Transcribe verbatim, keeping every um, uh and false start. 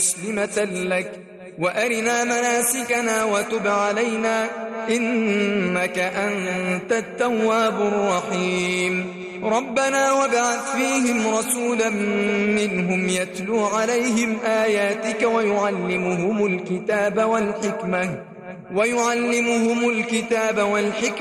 مسلمة لك وأرنا مناسكنا وتب علينا إنك أنت التواب الرحيم ربنا وابعث فيهم رسولا منهم يتلو عليهم آياتك ويعلمهم الكتاب والحكمة ويعلمهم الكتاب والحكمة